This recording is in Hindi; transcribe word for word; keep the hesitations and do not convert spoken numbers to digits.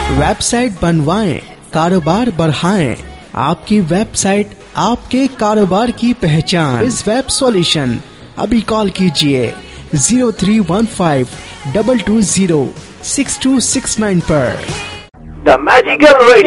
वेबसाइट बनवाएं, कारोबार बढ़ाएं। आपकी वेबसाइट आपके कारोबार की पहचान। इस वेब सॉल्यूशन अभी कॉल कीजिए zero three one five double two zero six to six nine पर। The Magical Radio